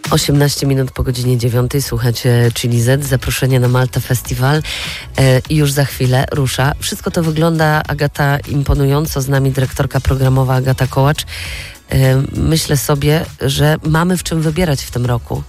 18 minut po godzinie 9 słuchacie Chili Z, zaproszenie na Malta Festival i już za chwilę rusza. Wszystko to wygląda, Agata, imponująco. Z nami dyrektorka programowa Agata Kołacz. Myślę sobie, że mamy w czym wybierać w tym roku.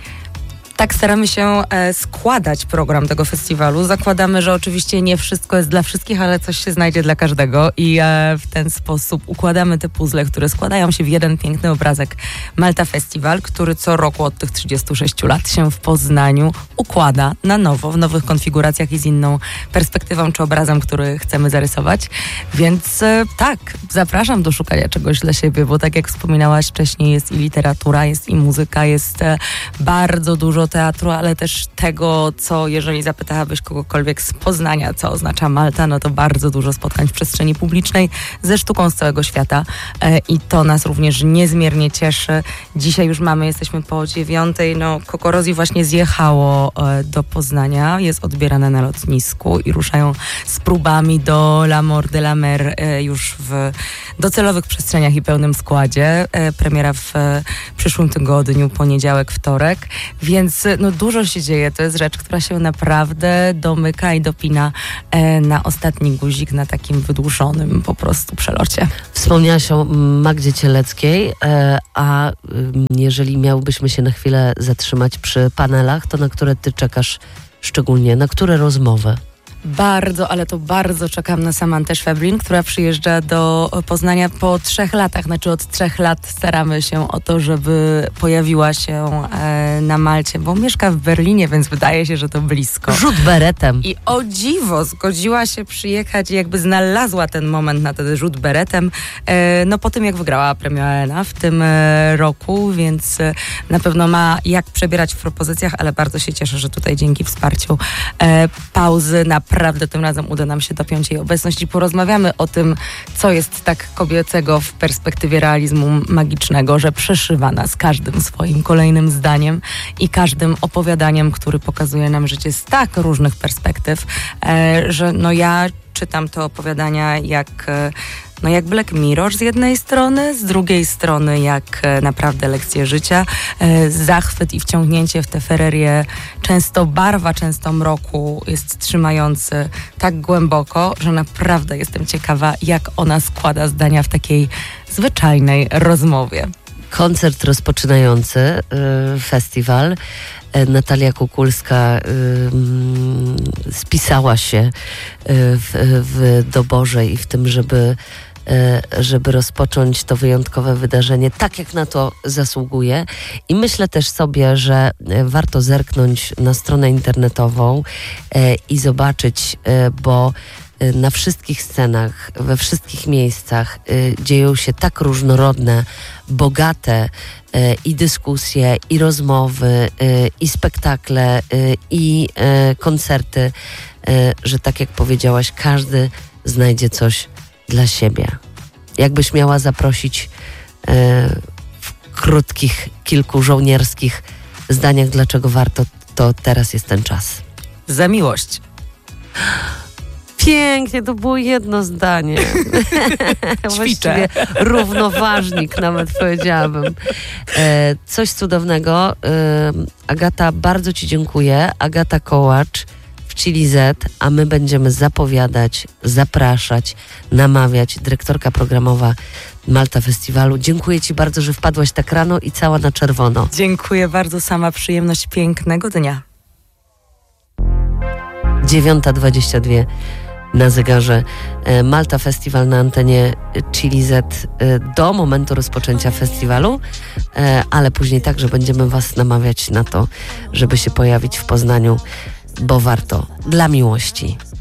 Tak, staramy się składać program tego festiwalu. Zakładamy, że oczywiście nie wszystko jest dla wszystkich, ale coś się znajdzie dla każdego i w ten sposób układamy te puzzle, które składają się w jeden piękny obrazek. Malta Festival, który co roku od tych 36 lat się w Poznaniu układa na nowo, w nowych konfiguracjach i z inną perspektywą czy obrazem, który chcemy zarysować. Więc tak, zapraszam do szukania czegoś dla siebie, bo tak jak wspominałaś wcześniej, jest i literatura, jest i muzyka, jest bardzo dużo teatru, ale też tego, co jeżeli zapytałabyś kogokolwiek z Poznania, co oznacza Malta, no to bardzo dużo spotkań w przestrzeni publicznej ze sztuką z całego świata i to nas również niezmiernie cieszy. Dzisiaj już jesteśmy po 9, no Kokorozji właśnie zjechało do Poznania, jest odbierane na lotnisku i ruszają z próbami do La Mort de la Mer już w docelowych przestrzeniach i pełnym składzie. Premiera w przyszłym tygodniu, poniedziałek, wtorek, więc no dużo się dzieje. To jest rzecz, która się naprawdę domyka i dopina na ostatni guzik, na takim wydłużonym po prostu przelocie. Wspomniałaś o Magdzie Cieleckiej, a jeżeli miałbyśmy się na chwilę zatrzymać przy panelach, to na które ty czekasz szczególnie? Na które rozmowy? Bardzo, ale to bardzo czekam na Samantę Szweblin, która przyjeżdża do Poznania po 3 latach. Znaczy od 3 lat staramy się o to, żeby pojawiła się na Malcie, bo mieszka w Berlinie, więc wydaje się, że to blisko. Rzut beretem. I o dziwo zgodziła się przyjechać i jakby znalazła ten moment na ten rzut beretem, no po tym jak wygrała premię AENA w tym roku, więc na pewno ma jak przebierać w propozycjach, ale bardzo się cieszę, że tutaj dzięki wsparciu Pauzy naprawdę tym razem uda nam się dopiąć jej obecność i porozmawiamy o tym, co jest tak kobiecego w perspektywie realizmu magicznego, że przeszywa nas każdym swoim kolejnym zdaniem i każdym opowiadaniem, który pokazuje nam życie z tak różnych perspektyw, że no ja czytam te opowiadania jak Black Mirror z jednej strony, z drugiej strony jak naprawdę lekcje życia, zachwyt i wciągnięcie w tę fererię, często barwa, często mroku jest trzymający tak głęboko, że naprawdę jestem ciekawa, jak ona składa zdania w takiej zwyczajnej rozmowie. Koncert rozpoczynający festiwal. Natalia Kukulska spisała się w doborze i w tym, żeby rozpocząć to wyjątkowe wydarzenie tak, jak na to zasługuje. I myślę też sobie, że warto zerknąć na stronę internetową i zobaczyć, bo na wszystkich scenach, we wszystkich miejscach dzieją się tak różnorodne, bogate i dyskusje, i rozmowy, i spektakle, i koncerty, że tak jak powiedziałaś, każdy znajdzie coś dla siebie. Jakbyś miała zaprosić w krótkich, kilku żołnierskich zdaniach, dlaczego warto, to teraz jest ten czas. Za miłość. Pięknie, to było jedno zdanie. Właściwie równoważnik nawet powiedziałabym. Coś cudownego. Agata, bardzo ci dziękuję. Agata Kołacz w Chili Z, a my będziemy zapowiadać, zapraszać, namawiać. Dyrektorka programowa Malta Festiwalu. Dziękuję ci bardzo, że wpadłaś tak rano i cała na czerwono. Dziękuję bardzo, sama przyjemność, pięknego dnia. 9:22 na zegarze. Malta Festiwal na antenie Chili Z do momentu rozpoczęcia festiwalu, ale później także będziemy was namawiać na to, żeby się pojawić w Poznaniu, bo warto. Dla miłości.